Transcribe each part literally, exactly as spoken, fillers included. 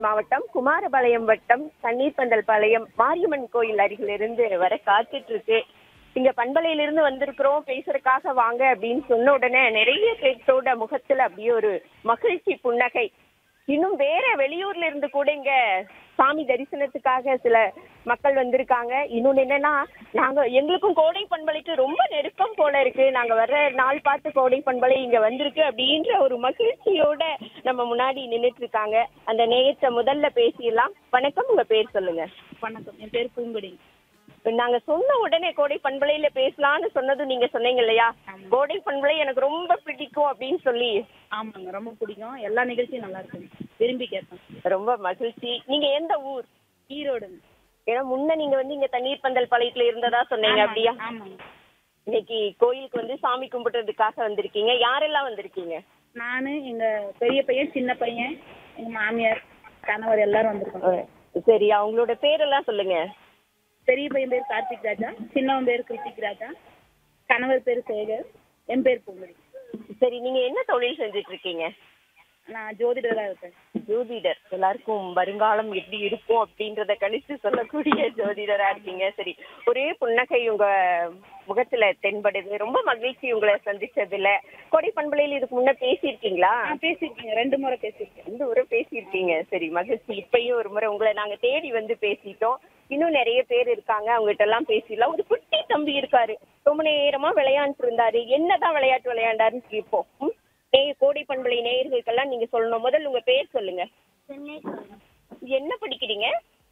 மாவட்டம் குமாரபாளையம் வட்டம் தண்ணீர்பந்தல் பாளையம் மாரியம்மன் கோயில் அருகிலிருந்து வர காத்துட்டு இருக்கு. இங்க பண்பலையிலிருந்து வந்திருக்கிறோம் பேசுறதுக்காக வாங்க அப்படின்னு சொன்ன உடனே நிறைய பேர்த்தோட முகத்துல அப்படியே ஒரு மகிழ்ச்சி புன்னகை. இன்னும் வேற வெளியூர்ல இருந்து கூட இங்க சாமி தரிசனத்துக்காக சில மக்கள் வந்திருக்காங்க. இன்னொன்னு என்னன்னா, நாங்க எங்களுக்கும் கோடை பண்பலைக்கு ரொம்ப நெருக்கம் போல இருக்கு. நாங்க வர்ற நாள் பார்த்து கோடை பண்பலை இங்க வந்திருக்கு அப்படின்ற ஒரு மகிழ்ச்சியோட நம்ம முன்னாடி நின்றுட்டு இருக்காங்க. அந்த நேயத்தை முதல்ல பேசிடலாம். வணக்கம், உங்க பேர் சொல்லுங்க. வணக்கம், என் பேர் பூங்கொடி. நாங்க சொன்ன உடனே கோடை பண்பலையில பேசலாம்னு சொன்னதும் நீங்க சொன்னீங்க இல்லையா, கோடை பண்பலை எனக்கு ரொம்ப பிடிக்கும் அப்படின்னு சொல்லி. ஆமாங்க, ரொம்ப பிடிக்கும். எல்லா நிகழ்ச்சியும் நல்லா இருக்கும், விரும்பி கேட்பேன். ரொம்ப மகிழ்ச்சி. நீங்க எந்த ஊர்? ஈரோடுங்க. ஏன்னா முன்ன நீங்க வந்து இங்க தண்ணீர் பந்தல் பாளையத்துல இருந்ததா சொன்னீங்க, அப்படியா? ஆமாங்க. இன்னைக்கு கோயிலுக்கு வந்து சாமி கும்பிடுறதுக்காக வந்திருக்கீங்க. யாரெல்லாம் வந்திருக்கீங்க? நானு, எங்க பெரிய பையன், சின்ன பையன், எங்க மாமியார், கணவர் எல்லாரும் வந்திருக்கோம். சரி, அவங்களோட பேரெல்லாம் சொல்லுங்க. பெரிய பையன் பேர் கார்த்திக் ராஜா, சின்னவன் பேர் கிருத்திக் ராஜா, கணவர் பேர் சேகர், என் பேர் பூங்கொடி. சரி, நீங்க என்ன தொழில் செஞ்சுட்டு இருக்கீங்க? நான் ஜோதிடரா இருக்கேன். ஜோதிடர். எல்லாருக்கும் வருங்காலம் எப்படி இருக்கும் அப்படின்றத கணிச்சு சொல்லக்கூடிய ஜோதிடரா இருக்கீங்க. சரி, ஒரே புன்னகை உங்க முகத்துல தென்படுது. ரொம்ப மகிழ்ச்சி உங்களை சந்திச்சதுல. கோடை பண்பலையில் இதுக்கு முன்ன பேசியிருக்கீங்களா? பேசியிருக்கீங்க, ரெண்டு முறை பேசியிருக்கேன். ரெண்டு முறை பேசியிருக்கீங்க. சரி, மகிழ்ச்சி. இப்பயும் ஒரு முறை உங்களை நாங்க தேடி வந்து பேசிட்டோம். இன்னும் நிறைய பேர் இருக்காங்க, அவங்ககிட்ட எல்லாம் பேசிடலாம். ஒரு குட்டி தம்பி இருக்காரு, ரொம்ப நேரமா விளையாண்டு இருந்தாரு. என்னதான் விளையாட்டு விளையாண்டாருன்னு கேட்போம். ம்? நே- கோடை பண்பலை நேயர்களுக்கெல்லாம் நீங்க சொல்லணும். முதல்ல உங்க பேர் சொல்லுங்க. என்ன படிக்கிறீங்க?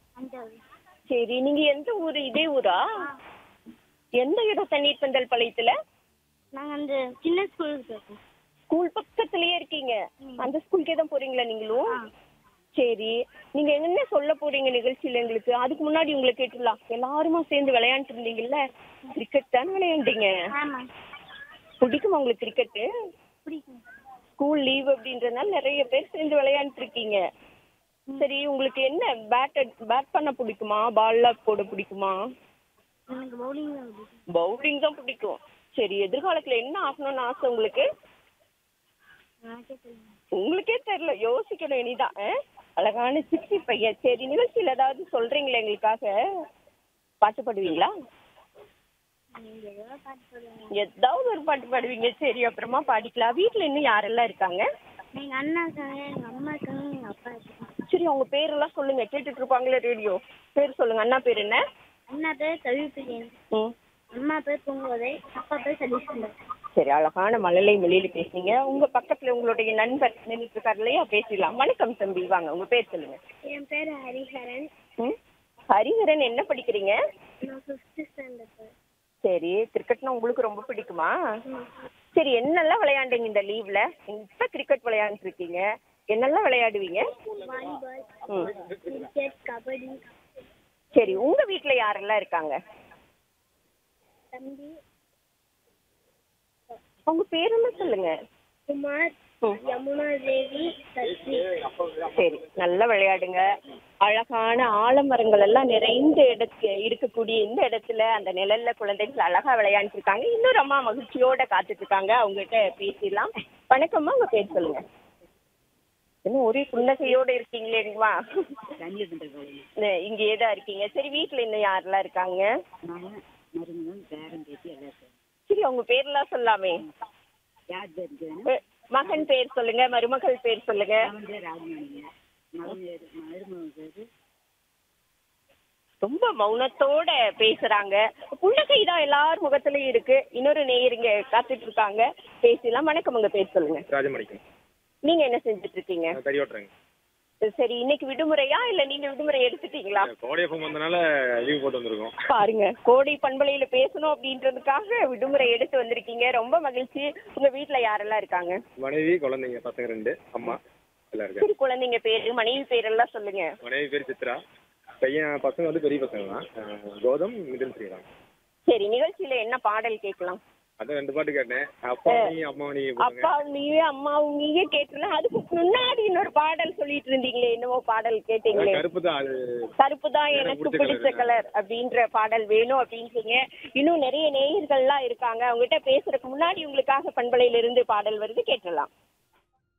சரி, நீங்க எந்த ஊரு? இதே ஊரா? எந்த இடம் தண்ணீர் பந்தல் பாளையத்துல? நாங்கள் அந்த சின்ன ஸ்கூலுக்கு இருக்கோம். ஸ்கூல் பக்கத்துலயே இருக்கீங்க. அந்த ஸ்கூலுக்கே தான் போறீங்களா நீங்களும்? சரி, நீங்க என்ன சொல்ல போறீங்க நிகழ்ச்சியில எங்களுக்கு? அதுக்கு முன்னாடி உங்களை கேட்டுடலாம். எல்லாருமா சேர்ந்து விளையாண்டு இருந்தீங்கல்ல, கிரிக்கெட் தானே விளையாண்டீங்க? ஆமாம், பிடிக்குமா உங்களுக்கு கிரிக்கெட்டு? பிடிக்கும். ஸ்கூல் லீவ் அப்படின்றதுனால நிறைய பேர் சேர்ந்து விளையாண்டு இருக்கீங்க. சரி, உங்களுக்கு என்ன பேட் பேட் பண்ண பிடிக்குமா, பால்லாம் போட பிடிக்குமா? எனக்கு பவுலிங் தான் பிடிக்கும். பவுலிங் தான் பிடிக்கும். சரி, எதிர்காலத்துல என்ன ஆகணும்னு ஆசை உங்களுக்கு? எனக்கே தெரியும். உங்களுக்கே தெரியல, யோசிக்கணும் இனிதான். ஆ? அழகான சிக்ஸ்டி பையன். சரி, நிகழ்ச்சியில் ஏதாவது சொல்றீங்களா எங்களுக்காக? பாட்டு பாடுவீங்களா? நீங்கள் எவ்வளோ பாட்டு சொல்லுங்கள். ஏதாவது ஒரு பாட்டு பாடுவீங்க. சரி, அப்புறமா பாடிக்கலாம். வீட்டுல இன்னும் யாரெல்லாம் இருக்காங்க? எங்கள் அண்ணா இருக்காங்க, எங்கள் அம்மா இருக்காங்க, எங்கள் அப்பா இருக்காங்க. சரி, அவங்க பேரெல்லாம் சொல்லுங்க. கேட்டுட்டு இருப்பாங்களே ரேடியோ. பேர் சொல்லுங்க. அண்ணா பேர் என்ன? அண்ணா பேர் கவிப்பிரியன், ம் அம்மா பேர் பூங்கோதை, அப்பா பேர் சதீஷ்குமார். சரி, அழகான மழலை மொழியில பேசுனீங்க. உங்க பக்கத்துல உங்களுடைய நண்பர் நின்றுட்டு இருக்காரு இல்லையா, பேசிடலாம். வணக்கம் தம்பி, வாங்க, உங்க பேர் சொல்லுங்க. என் பேர் ஹரிஹரன். ம் ஹரிஹரன், என்ன படிக்கிறீங்க? நான் ஃபிஃப்த்து ஸ்டாண்டர்ட். சரி, கிரிக்கெட்னா உங்களுக்கு ரொம்ப பிடிக்குமா? சரி, என்னெல்லாம் விளையாண்டீங்க இந்த லீவ்ல? இப்ப கிரிக்கெட் விளையாண்டு இருக்கீங்க, என்னெல்லாம் விளையாடுவீங்க? வாலிபால், ம் கிரிக்கெட், கபடி. சரி, உங்க வீட்டுல யாரெல்லாம் இருக்காங்க? தம்பி உங்க பேரெல்லாம் சொல்லுங்க. குமார், ம். யமுனா தேவி, சசி. சரி, நல்லா விளையாடுங்க. அழகான ஆலமரங்கள் எல்லாம் நிறைந்த இடத்து இருக்கக்கூடிய இந்த இடத்துல அந்த நிழல்ல குழந்தைகள் அழகா விளையாண்டு இருக்காங்க. இன்னொரு அம்மா மகிழ்ச்சியோட காத்துட்டு இருக்காங்க, அவங்ககிட்ட பேசிடலாம். வணக்கம்மா, உங்க பேர் சொல்லுங்க. இன்னும் ஒரே புன்னகையோட இருக்கீங்களேங்கம்மா. இங்கேயே தான் இருக்கீங்க. சரி, வீட்டுல இன்னும் யாரெல்லாம் இருக்காங்க? சரி, அவங்க பேர்லாம் சொல்லாமே. அஹ், மகன் பேர் சொல்லுங்க, மருமகள் பேர் சொல்லுங்க. ரொம்ப மௌனத்தோட பேசுறாங்க. புன்னகை தான் எல்லார் முகத்திலயும் இருக்கு. இன்னொரு நேயருங்க காத்துட்டு இருக்காங்க, பேசலாம். வணக்கம், உங்க பேர் சொல்லுங்க. ராஜமாணிக்கம். நீங்க என்ன செஞ்சுட்டு இருக்கீங்க? கறி ஓட்டுறேங்க. சரி, இன்னைக்கு விடுமுறையா இல்ல நீங்க விடுமுறை எடுத்துட்டீங்களா? கோடை எஃப்எம் வந்தனால லீவ் போட்டு வந்திருக்கோம். பாருங்க, கோடை பண்பலையில பேசணும் அப்படின்றதுக்காக விடுமுறை எடுத்து வந்திருக்கீங்க. ரொம்ப மகிழ்ச்சி. உங்க வீட்டுல யாரெல்லாம் இருக்காங்க? மனைவி, குழந்தைங்க, பசங்க ரெண்டு, அம்மா எல்லாம் இருக்காங்க. சரி, குழந்தைங்க பேரு, மனைவி பேரெல்லாம் சொல்லுங்க. மனைவி பேர் சித்ரா, பையன் பசங்க வந்து பெரிய பசங்க தான். அஹ், கௌதம், மிடில் ஸ்ரீராம். சரி, நிகழ்ச்சியில என்ன பாடல் கேட்கலாம்? அதான் ரெண்டு பாட்டு கேட்டேன். அப்பா நீ அம்மா நீ போடுங்க. அப்பா நீயே அம்மாவும் நீயே கேட்டுலாம். அதுக்கு முன்னாடி இன்னொரு பாடல் சொல்லிட்டு இருந்தீங்களே, என்னவோ பாடல் கேட்டீங்களே. கருப்பு தான் அது. கருப்பு தான் எனக்கு பிடிச்ச கலர் அப்படின்ற பாடல் வேணும் அப்படின்றீங்க. இன்னும் நிறைய நேயர்கள்லாம் இருக்காங்க, அவங்ககிட்ட பேசுறதுக்கு முன்னாடி உங்களுக்காக பண்பலையில இருந்து பாடல் வருது, கேட்டலாம்.